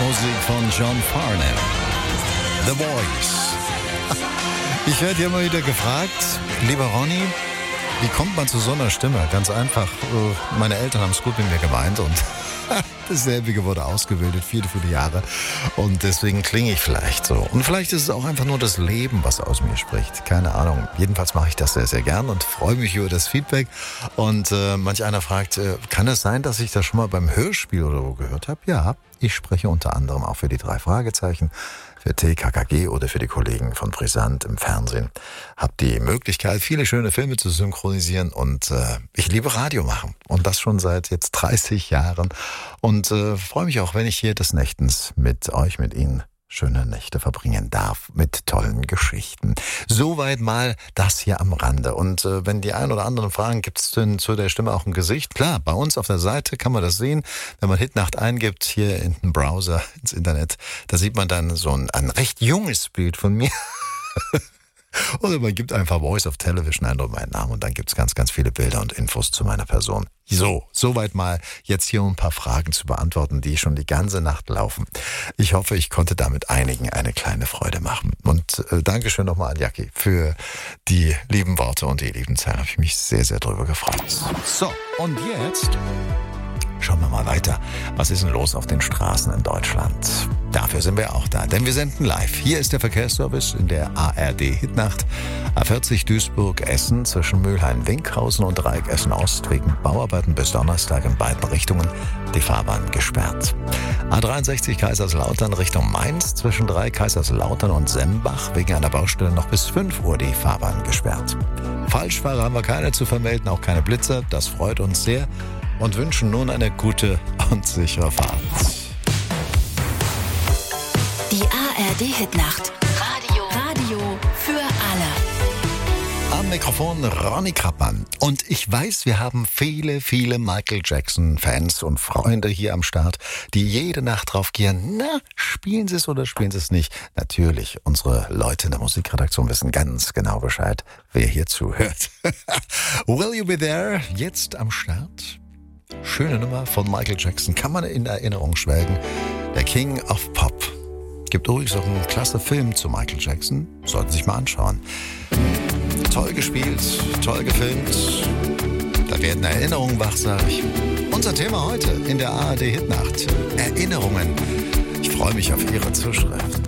Musik von John Farnham. The Voice. Ich werde hier immer wieder gefragt, lieber Ronny, wie kommt man zu so einer Stimme? Ganz einfach, meine Eltern haben es gut mit mir gemeint und dasselbe wurde ausgebildet, viele Jahre. Und deswegen klinge ich vielleicht so. Und vielleicht ist es auch einfach nur das Leben, was aus mir spricht. Keine Ahnung. Jedenfalls mache ich das sehr, sehr gern und freue mich über das Feedback. Und manch einer fragt, kann es sein, dass ich das schon mal beim Hörspiel oder wo gehört habe? Ja, ich spreche unter anderem auch für die 3 Fragezeichen, für TKKG oder für die Kollegen von Brisant im Fernsehen. Hab die Möglichkeit, viele schöne Filme zu synchronisieren und ich liebe Radio machen. Und das schon seit jetzt 30 Jahren. Und freue mich auch, wenn ich hier des Nächtens mit euch, mit Ihnen schöne Nächte verbringen darf mit tollen Geschichten. Soweit mal das hier am Rande. Und wenn die ein oder anderen fragen, gibt es denn zu der Stimme auch ein Gesicht? Klar, bei uns auf der Seite kann man das sehen. Wenn man Hitnacht eingibt, hier in den Browser, ins Internet, da sieht man dann so ein recht junges Bild von mir. Oder man gibt einfach Voice of Television ein und meinen Namen und dann gibt's ganz, ganz viele Bilder und Infos zu meiner Person. Soweit mal jetzt hier um ein paar Fragen zu beantworten, die schon die ganze Nacht laufen. Ich hoffe, ich konnte damit einigen eine kleine Freude machen. Und Dankeschön nochmal an Jackie für die lieben Worte und die lieben Zeilen. Habe ich mich sehr, sehr drüber gefreut. So, und jetzt schauen wir mal weiter. Was ist denn los auf den Straßen in Deutschland? Dafür sind wir auch da, denn wir senden live. Hier ist der Verkehrsservice in der ARD Hitnacht. A40 Duisburg-Essen zwischen Mülheim-Winkhausen und Dreieck Essen-Ost wegen Bauarbeiten bis Donnerstag in beiden Richtungen die Fahrbahn gesperrt. A63 Kaiserslautern Richtung Mainz zwischen Dreieck Kaiserslautern und Sembach wegen einer Baustelle noch bis 5 Uhr die Fahrbahn gesperrt. Falschfahrer haben wir keine zu vermelden, auch keine Blitzer. Das freut uns sehr. Und wünschen nun eine gute und sichere Fahrt. Die ARD Hitnacht. Radio für alle. Am Mikrofon Ronny Krappmann. Und ich weiß, wir haben viele Michael Jackson-Fans und Freunde hier am Start, die jede Nacht drauf gehen, na, spielen sie es oder spielen sie es nicht? Natürlich, unsere Leute in der Musikredaktion wissen ganz genau Bescheid, wer hier zuhört. Will You Be There? Jetzt am Start. Schöne Nummer von Michael Jackson, kann man in Erinnerung schwelgen. Der King of Pop. Gibt übrigens auch einen klasse Film zu Michael Jackson. Sollten Sie sich mal anschauen. Toll gespielt, toll gefilmt. Da werden Erinnerungen wach, sag ich. Unser Thema heute in der ARD Hitnacht. Erinnerungen. Ich freue mich auf Ihre Zuschrift.